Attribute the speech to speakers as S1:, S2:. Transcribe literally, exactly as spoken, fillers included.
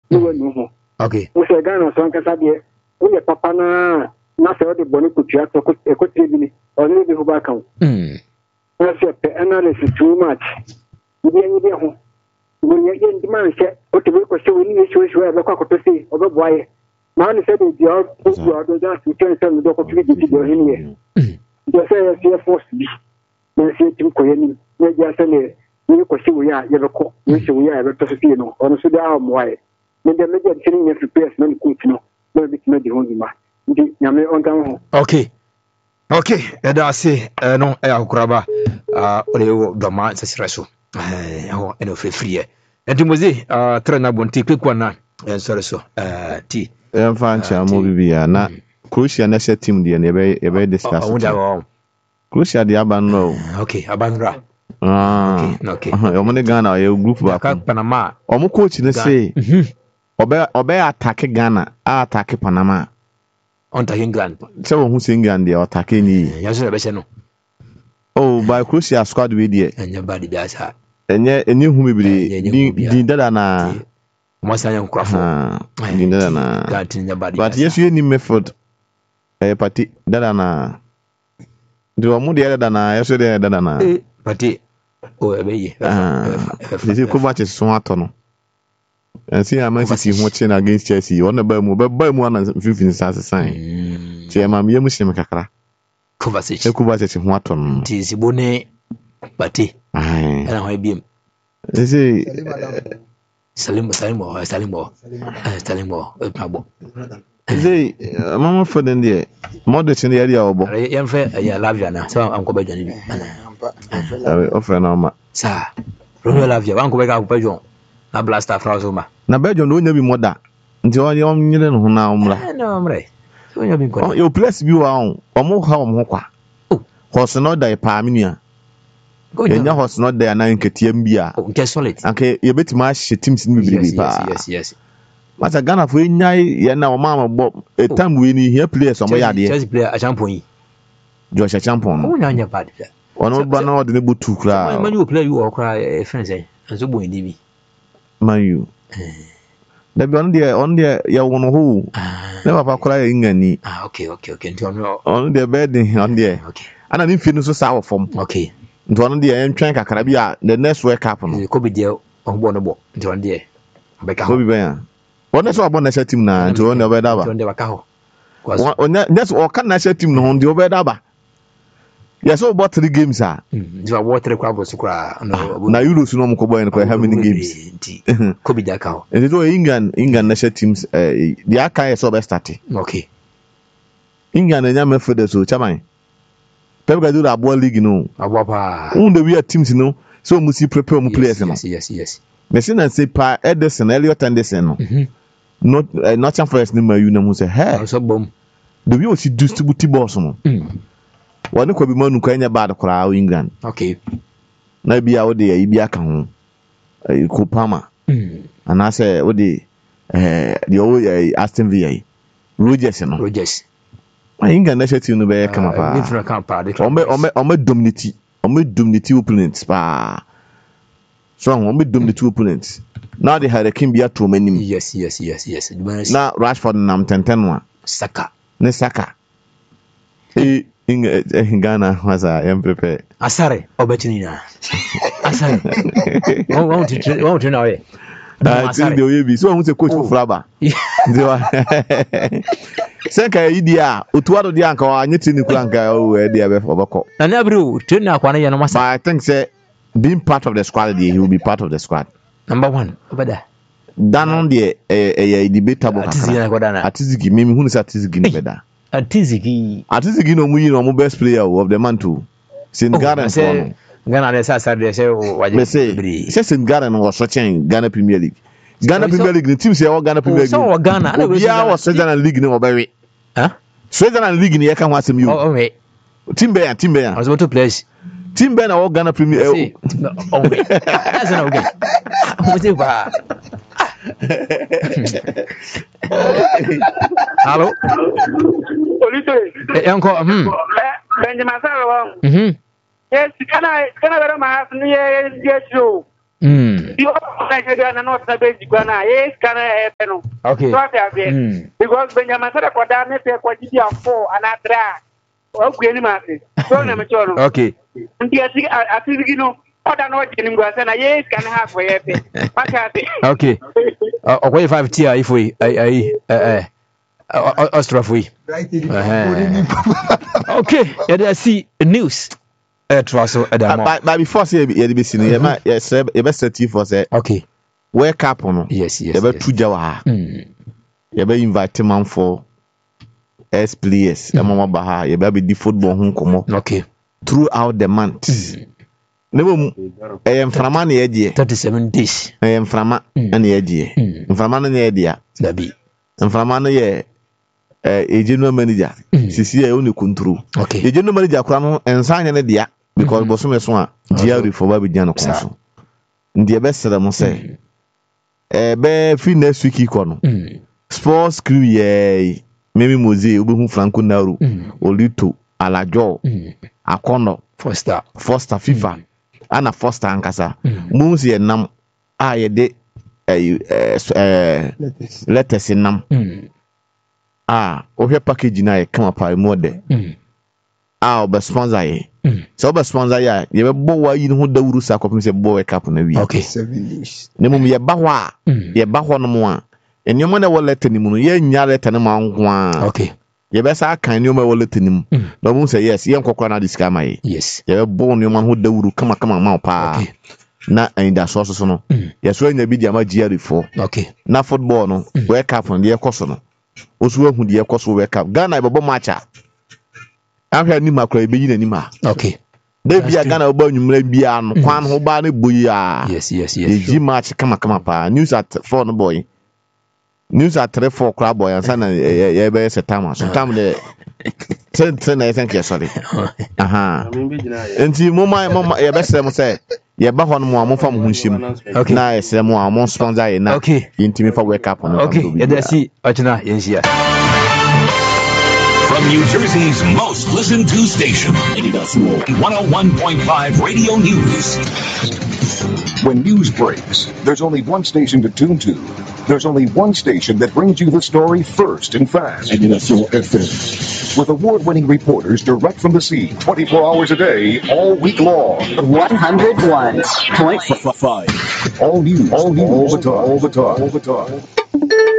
S1: no no
S2: okay
S1: we say Ghana so nkasa de we papa na na se de boni kutua to ko trebini o ne de ho ba kan
S2: mm
S1: na se pe analysis too much we any de ho we ye ye ndima se o te ko se we ni se we se we ko ko to se o be boaye na ne se de di o do o do just to turn some do ko to di di do hin ye do se ye se force bi na se tim ko ye ni ne ja se ne ni ko se we ya ye be ko we se we ya be to se no o no so da o moaye me de me de tini ne prepare na ko tino na bi tino di ho ni ma ndi nyame on kan ho
S2: okay okay eda ase no e akuraba ah ole do ma sesere so eh ho eno frefrie entimozi ah tre na bonti kwekwa na en sore so eh ti
S3: em fan cha mo bibia na Croatia national team de ne be e be discuss Croatia de aban no
S2: okay abanra
S3: ah
S2: okay okay
S3: o mo ne Ghana e group ba
S2: ka Panama
S3: o mo coach ne say obe obe attack Ghana attack Panama
S2: on ta England
S3: se wo hu se England de attack ni
S2: ya so be se no
S3: oh by Croatia squad we there
S2: enya body bi asa
S3: enye enye hu bibiri di dada na
S2: mo sa yan krafo
S3: di dada na but yes you ni method eh party dada na do mo de dada na yes de dada na
S2: eh party o ebe yi
S3: this ko match so ato no and see a Man City who chin against Chelsea on the ba mu ba ba mu na fifteen stars sign che ma me mu shim kakra
S2: conversation
S3: e conversation ho ato no
S2: ti sibone party ai ana ho biem
S3: ese
S2: Salim Salim mo Salim mo Salim mo e pabo
S3: ese mama for den there mo de chin area obo
S2: yam fe ya lavia na so am ko ba jani
S3: ana offer na ma
S2: sa ro lavia wan ko ba ka ko pejon na blaster frazo ma
S3: na bejo no nya bi moda nti o yom nyire no na omra
S2: no omre so nya bi ko
S3: yo place bi wa on omo ha omo kwa horse no da pa amenia enya horse no da na nketiam bia
S2: nke solid
S3: anke ye betima hye teams ni bibiri pa
S2: yes yes
S3: mata Ghana fo nyai ye na o mama bo e time we ni here players omo ya de
S2: Chelsea player a champion yi
S3: Joshua champion
S2: o nya nya bad
S3: ono ba na ode ne butu kra
S2: man you play you o kra e friends eh so bo ndi bi
S3: man you da bi on dia on dia ya wono ho na papa kra ya ngani
S2: ah okay okay okay nti on
S3: on dia bed on dia
S2: okay
S3: ana ni fi no so sa wo fom
S2: okay
S3: nti on dia en twen kakra bi a the next world cup no
S2: ko bi dia on bo no bo nti on dia abeka
S3: ho bi ben ya on so abon national team na nti on dia obeda ba
S2: nti on dia baka ho
S3: on next o kan national team no on dia obeda ba yes so about three games ah
S2: nti wa water kwa bo so kra
S3: na Euros no mo ko boy no ko how many games
S2: nti ko bi dia ka ho
S3: nti so England England national teams eh dia kan so be start
S2: okay
S3: England nya me for the so chairman Pep Guardiola abo league no
S2: abo pa
S3: un the we teams no so mu si prepare mu players no
S2: yes yes yes
S3: Messi na say pa Ederson Elliot Anderson no not uh, not Forest ni ma you na mu say hey
S2: so bom
S3: the we o si distribute balls no wani ko bi manu ko nya bad kora England
S2: okay
S3: na bia wo de yi bia ka ho ko pama ana say wo de eh the o Aston Villa Rodgers no
S2: Rodgers
S3: England na sheti no be kama pa
S2: different camp pa
S3: ome ome ome dominate ome dominate opponents pa so ome dominate opponents now they had a king bia to many
S2: yes yes yes yes
S3: na Rashford nam tentenwa
S2: Saka
S3: ne Saka e inga Ghana was a em prepare
S2: asare obetini na asare won won to won to now eh
S3: ah tin de oyebi so won say coach for Flaba de wa senka idia otuado dia anka anyeti ni kula anka o e dia be obako
S2: na na bro train na kwana ye no masa
S3: I think say being part of the squad he will be part of the squad
S2: number one obada
S3: danon de eh eh debatable
S2: kakra
S3: atizigi mimi hunu sa atizigi ni beda
S2: atizigi
S3: atizigi no mu yi no mu best player of the month too Saint Garden no
S2: Ghana de sa sa de say waje
S3: bri say Saint Garden no was watching Ghana Premier League Ghana Premier League the team say o Ghana Premier League
S2: so Ghana
S3: na we was Switzerland League ni obawe
S2: huh
S3: Switzerland League ni e kan wasem you
S2: oh we
S3: team be team be
S2: I was about to play
S3: team be na o Ghana Premier
S2: oh we that's not okay mo say ba hello
S1: Polite
S2: enko hmm
S1: Benjamin Saro
S2: mhm
S1: yes kana kana bere ma has ni ye ye show
S2: Mm.
S1: You are not the basic one. Yes, can I know?
S2: Okay.
S1: Mm. Because Benjamin said, I never quite four and I drag.
S2: Okay.
S1: I think you know. Other not getting was and I yes can have for you.
S2: Okay. Uh, okay, five tier if we I I uh Austrafui. Okay, yeah, I see news. Uh, Traso Adamo.
S3: But but before say you be seen you ma yes you be set for say
S2: okay.
S3: Wake up on.
S2: Yes, yes.
S3: You be two jawa.
S2: Mm.
S3: You be invite man for S players. E mama ba ha you be di football ho komo.
S2: Okay.
S3: Throughout the month. Never I am from an idea.
S2: thirty-seven days.
S3: I am from an idea. From an idea.
S2: Dabi.
S3: And from an year a general manager. Sisi I only control.
S2: Okay.
S3: The general manager crown and sign an idea because Bosume Swan, Jerry for Baby Jano Consul. The best of them say, a bear free next week econo. Sports crew, yea, maybe Mose, Ubu Franco Naru, Olito, Alajo, Akono,
S2: Foster,
S3: Foster FIFA. Ana Foster ankasa moons ye nam a ye de eh eh letters nam ah ohwe package na ye kama pa mo de ah obe sponsor ye so obe sponsor ya ye be bo wa yi ho dawuru sa kopim se bo wake up na wi
S2: okay
S3: ne mum ye ba ho a ye ba ho no mo a enyo na wo letter ni mu no ye nya letter na ma nko a
S2: okay
S3: ye be sa kan ni o ma wo letter ni mu no mum say yes ye nkokora na disika mai
S2: yes
S3: ye be bo ni o ma ho dawuru kama kama ma pa na ainda so so no ye so nya bi dia ma G R four
S2: okay
S3: na football no wake up no ye koso no osu ahu de ye koso wake up Ghana be bo match a ahwa ni makra e be yi na ni ma
S2: okay
S3: de bia Ghana bo nwumra bia no kwan ho ba na boyi a
S2: yes yes yes
S3: ye ji match kama kama pa news at four no boy news at three four crab boy and na ye be setama so tam de ten ten I think yes sorry aha enti mo ma mo ye be sere mo say ye ba ho no mo amfa mo hunshim na ye sere mo amon sponsor ye na
S2: okay
S3: intimi fa wake up on
S2: okay yeah that's it ochina yensia
S4: from New Jersey's most listened to station, one oh one point five Radio News.
S5: When news breaks, there's only one station to tune to. There's only one station that brings you the story first and fast. With award-winning reporters direct from the scene, twenty-four hours a day, all week long.
S6: one oh one point five.
S5: All news, all news, all the time, all the time, all the time.